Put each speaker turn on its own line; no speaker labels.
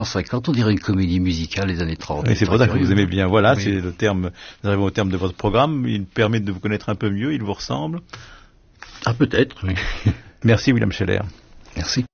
50, on dirait une comédie musicale des années 30.
Et c'est pour ça que vous aimez bien. Voilà,
oui.
c'est le terme. Nous arrivons au terme de votre programme. Il permet de vous connaître un peu mieux. Il vous ressemble.
Ah, peut-être, oui.
Merci, William Scheller.
Merci.